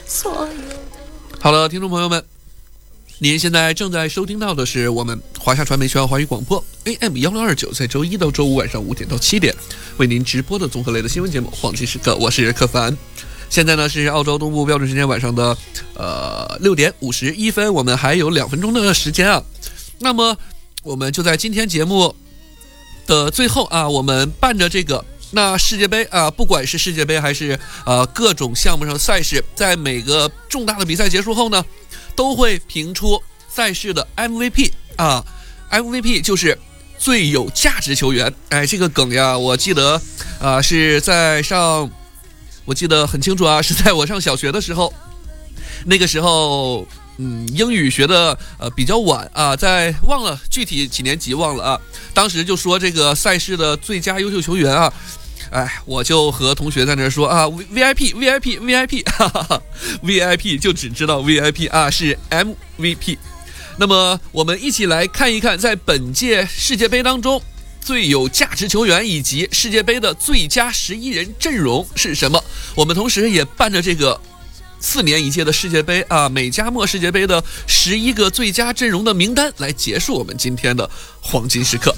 好了，听众朋友们，您现在正在收听到的是我们华夏传媒学校华语广播 AM1029，在周一到周五晚上5点到7点为您直播的综合类的新闻节目《黄金时刻》，我是柯凡。现在呢是澳洲东部标准时间晚上的6点51分，我们还有2分钟的时间啊。那么我们就在今天节目的最后啊，我们伴着这个世界杯啊，不管是世界杯还是各种项目上的赛事，在每个重大的比赛结束后呢，都会评出赛事的 MVP 啊 ，MVP 就是最有价值球员。哎，这个梗呀，我记得是我记得很清楚啊，是在我上小学的时候，那个时候英语学的比较晚啊，忘了具体几年级忘了啊。当时就说这个赛事的最佳优秀球员啊，哎，我就和同学在那说啊 ，VIP，哈哈哈 ，VIP 就只知道 VIP 啊，是 MVP。那么我们一起来看一看，在本届世界杯当中最有价值球员以及世界杯的最佳11人阵容是什么。我们同时也伴着这个4年一届的世界杯啊，美加墨世界杯的11个最佳阵容的名单来结束我们今天的黄金时刻。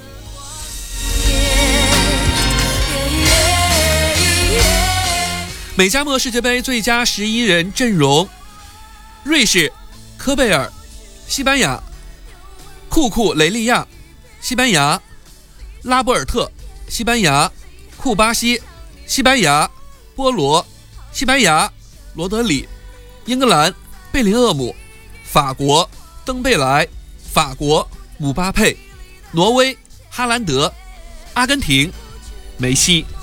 美加墨世界杯最佳11人阵容：瑞士科贝尔，西班牙库雷利亚，西班牙拉波尔特，西班牙库巴西，西班牙波罗，西班牙罗德里，英格兰贝林厄姆，法国登贝莱，法国姆巴佩，挪威哈兰德，阿根廷梅西。